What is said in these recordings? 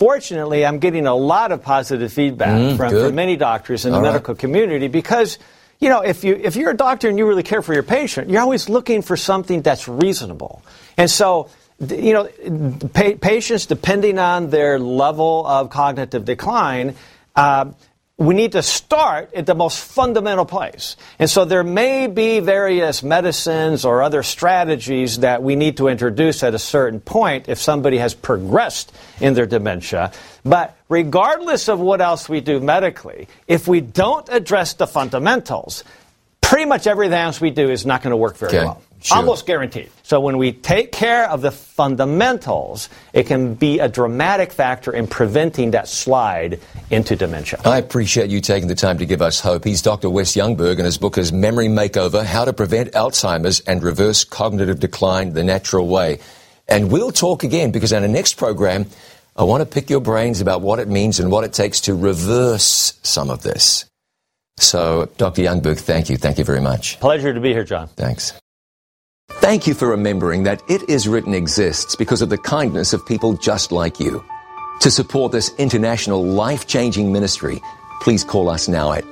fortunately, I'm getting a lot of positive feedback from many doctors in the medical community because, you know, if you're a doctor and you really care for your patient, you're always looking for something that's reasonable. And so, you know, patients, depending on their level of cognitive decline, we need to start at the most fundamental place. And so there may be various medicines or other strategies that we need to introduce at a certain point if somebody has progressed in their dementia. But regardless of what else we do medically, if we don't address the fundamentals, pretty much everything else we do is not going to work very well. Sure. Almost guaranteed. So when we take care of the fundamentals, it can be a dramatic factor in preventing that slide into dementia. I appreciate you taking the time to give us hope. He's Dr. Wes Youngberg, and his book is Memory Makeover, How to Prevent Alzheimer's and Reverse Cognitive Decline the Natural Way. And we'll talk again, because in the next program, I want to pick your brains about what it means and what it takes to reverse some of this. So, Dr. Youngberg, thank you. Thank you very much. Pleasure to be here, John. Thanks. Thank you for remembering that It Is Written exists because of the kindness of people just like you. To support this international life-changing ministry, please call us now at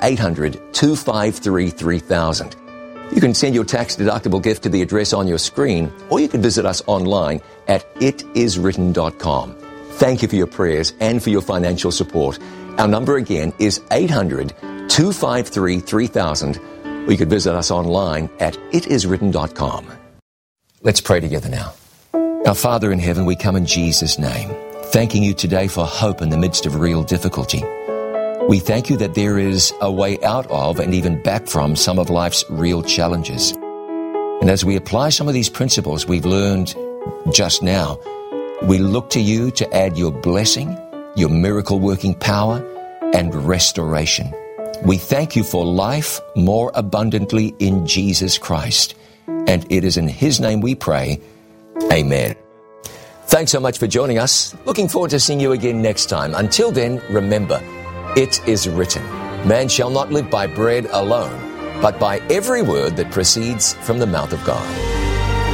800-253-3000. You can send your tax-deductible gift to the address on your screen, or you can visit us online at itiswritten.com. Thank you for your prayers and for your financial support. Our number again is 800-253-3000, or you can visit us online at itiswritten.com. Let's pray together now. Our Father in heaven, we come in Jesus' name, thanking you today for hope in the midst of real difficulty. We thank you that there is a way out of and even back from some of life's real challenges. And as we apply some of these principles we've learned just now, we look to you to add your blessing, your miracle-working power, and restoration. We thank you for life more abundantly in Jesus Christ. And it is in His name we pray. Amen. Thanks so much for joining us. Looking forward to seeing you again next time. Until then, remember, it is written, man shall not live by bread alone, but by every word that proceeds from the mouth of God.